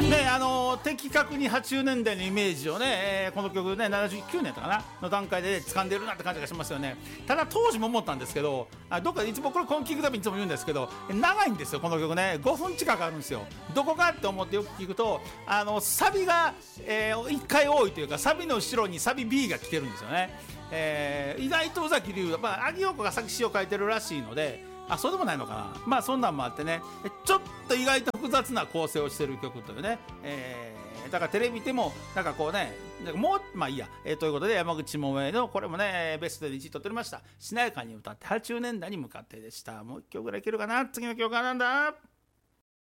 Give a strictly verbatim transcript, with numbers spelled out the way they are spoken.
ね、あの的確にはちじゅうねんだいのイメージをね、えーこの曲ねななじゅうきゅうねんかなの段階で掴んでるなって感じがしますよね。ただ当時も思ったんですけど、あどっかでいつもこれこの聞くたびにいつも言うんですけど、長いんですよこの曲ね。ごふん近くあるんですよ。どこかって思ってよく聞くと、あのサビが、えー、いっかい多いというか、サビの後ろにサビ B が来てるんですよね。えー、意外と宇崎竜、まあ、アギヨコが作詞を書いてるらしいので、あそうでもないのかな、まあそんなんもあってね、ちょっと意外と複雑な構成をしてる曲というね、えー、だからテレビでもなんかこうね、もうまあいいや、えー、ということで山口百恵のこれもねベストでいちい取っておりました。しなやかに歌ってはちじゅうねんだいに向かってでした。もう一曲ぐらいいけるかな。次の曲はなんだ。